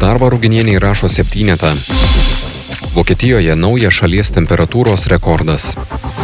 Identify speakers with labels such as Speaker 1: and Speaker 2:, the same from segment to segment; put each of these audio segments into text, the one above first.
Speaker 1: darbą Ruginienė įrašo 7. Vokietijoje naujas šalies temperatūros rekordas.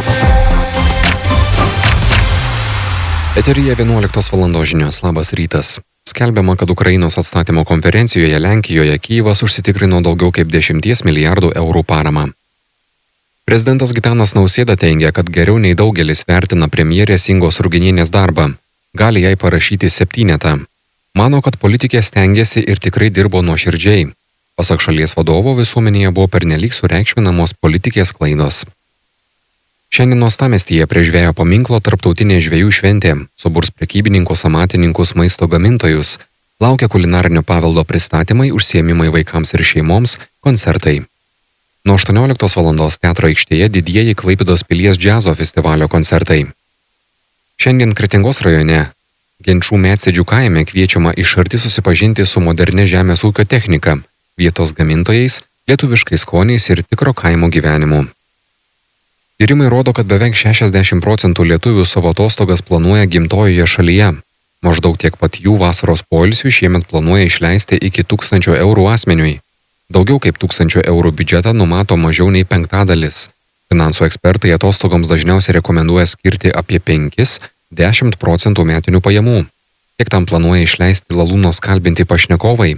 Speaker 1: Eteryje 11 val. Žinios. Labas rytas. Skelbiama, kad Ukrainos atstatymo konferencijoje Lenkijoje Kyjivas užsitikrino daugiau kaip 10 milijardų eurų paramą. Prezidentas Gitanas Nausėda teigia, kad geriau nei daugelis vertina premjerės Ingos Ruginienės darbą. Gali jai parašyti 7. Mano, kad politikė stengiasi ir tikrai dirbo nuoširdžiai. Pasak šalies vadovo, visuomenėje buvo pernelyg sureikšminamos politikės klaidos. Šiandien uostamiestyje prie žvejo paminklo tarptautinė žvejų šventė, suburs prekybininkus, amatininkus, maisto gamintojus, laukia kulinarinio paveldo pristatymai, užsiėmimai vaikams ir šeimoms, koncertai. Nuo 18 val. Teatro aikštėje didieji Klaipėdos pilies džiazo festivalio koncertai. Šiandien Kretingos rajone Genčių Medsėdžių kaime kviečiama iš arti susipažinti su moderne žemės ūkio technika, vietos gamintojais, lietuviškais skoniais ir tikro kaimo gyvenimu. Tyrimai rodo, kad beveik 60% lietuvių savo atostogas planuoja gimtojoje šalyje. Maždaug tiek pat jų vasaros poilsiui šiemet planuoja išleisti iki 1000 eurų asmeniui. Daugiau kaip 1000 eurų biudžetą numato mažiau nei 5/5. Finansų ekspertai atostogoms dažniausiai rekomenduoja skirti apie 5–10% metinių pajamų. Kiek tam planuoja išleisti Lalūnos kalbinti pašnekovai?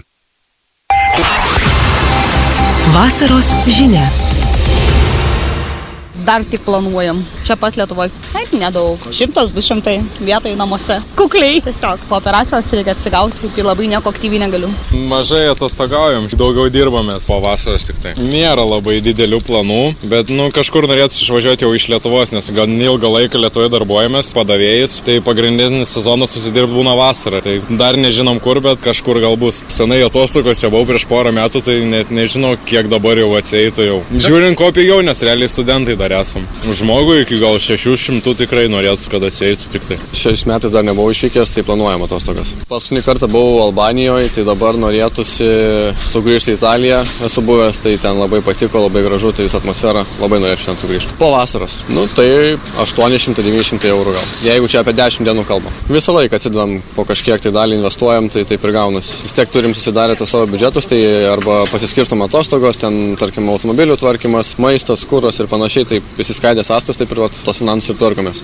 Speaker 2: Vasaros žinia.
Speaker 3: Dar tik planuojam. Čia pat Lietuvoje. Taip, nedaug. 100–200 vietoj namuose. Kukliai. Tiesiog po operacijos reikia atsigauti, tai labai nieko aktyviai negaliu.
Speaker 4: Mažai atostogaujam, daugiau dirbamės po vasaros tik tai. Nėra labai didelių planų, bet kažkur norėtų išvažiuoti jau iš Lietuvos, nes gan ilgą laiką Lietuvoje darbuojamės padavėjais, tai pagrindinis sezonas susidirbt būna vasarą. Tai dar nežinom kur, bet kažkur gal bus. Senai atostogos čia buvau prieš porą metų, tai net nežinau, kiek dabar jau atsieitų jau. Žiūrint ko pigiau, nes realiai studentai dar esam. Žmogui iki gal 600 tikrai norėtų, kad atsieitų tik tai.
Speaker 5: Šiais metais dar nebuvau išvykęs, tai planuojam atostogas. Paskutinį kartą buvau Albanijoje, tai dabar norėtųsi sugrįžti į Italiją. Esu buvęs, tai ten labai patiko, labai gražu, tai visą atmosferą, labai norėčiau ten sugrįžti. Po vasaros, tai 800–900 eurų gal. Jeigu čia apie 10 dienų kalbam. Visą laiką atsidedam po kažkiek tai dalį investuojam, tai taip ir gaunasi. Vis tiek turim susidarę savo biudžetus, tai arba pasiskirstom atostogos, ten tarkim automobilių tvarkymas, maistas, kuras ir panašiai, tai įskaidė sąstas, taip ir tos finansus ir tvarkomės.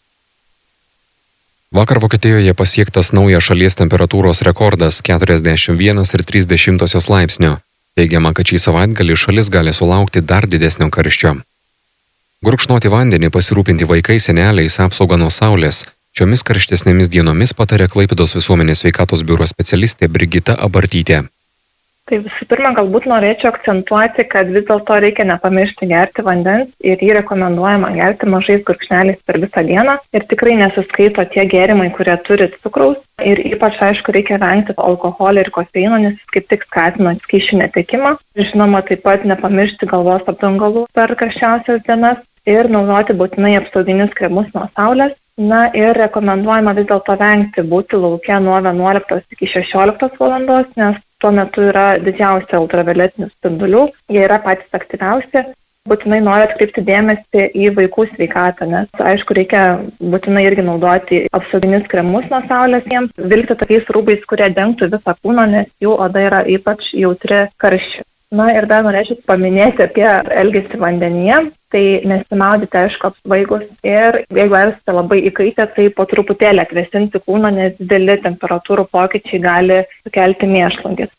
Speaker 1: Vakar Vokietijoje pasiektas naujas šalies temperatūros rekordas 41,3 laipsnio. Teigiama, kad šį savaitgalį šalis gali sulaukti dar didesnio karščio. Gurkšnoti vandenį, pasirūpinti vaikais, seneliais, apsaugą nuo saulės. Šiomis karštesnėmis dienomis patarė Klaipėdos visuomenės sveikatos biuro specialistė Brigita Abartytė.
Speaker 6: Tai visų pirma, galbūt norėčiau akcentuoti, kad vis dėlto reikia nepamiršti gerti vandens ir jį rekomenduojama gerti mažais gurkšneliais per visą dieną ir tikrai nesiskaito tie gėrimai, kurie turi cukraus ir ypač, aišku, reikia vengti alkoholio ir kofeino, nes jis kaip tik skatina skysčių netekimą. Žinoma, taip pat nepamiršti galvos apdangalų per karščiausias dienas ir naudoti būtinai apsauginius kremus nuo saulės. Na ir rekomenduojama vis dėlto vengti būti lauke nuo 11 iki 16 valandos, nes tuo metu yra didžiausia ultravioletinių spindulių, jie yra patys aktyviausi. Būtinai noriu atkreipti dėmesį į vaikų sveikatą, nes aišku reikia būtinai irgi naudoti apsauginius kremus nuo saulės jiems, vilkti tokiais rūbais, kurie dengtų visą kūną, nes jų oda yra ypač jautri karščiui. Na ir dar norėčiau paminėti apie elgesį vandenyje, tai nesimaudyti aišku apsvaigus ir jeigu esate labai įkaitę, tai po truputėlį atvėsinti kūną, nes dideli temperatūrų pokyčiai gali sukelti mėšlungis.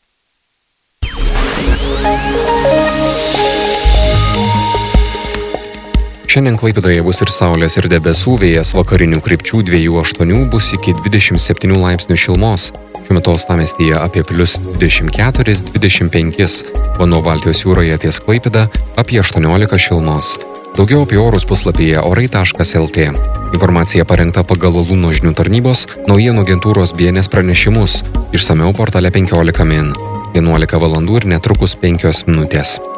Speaker 1: Šiandien Klaipėdoje bus ir saulės ir debesų, vėjas vakarinių krypčių 2–8 bus iki 27 laipsnių šilumos. Šiuo metu uostamiestyje apie +24–25, vanduo Baltijos jūroje ties Klaipėda apie 18 šilumos. Daugiau apie orus puslapyje orai.lt. Informacija parengta pagal Lalūnos žinių tarnybos naujienų agentūros BNS pranešimus. Išsamiau portale 15 min. 11 val. Ir netrukus 5 minutės.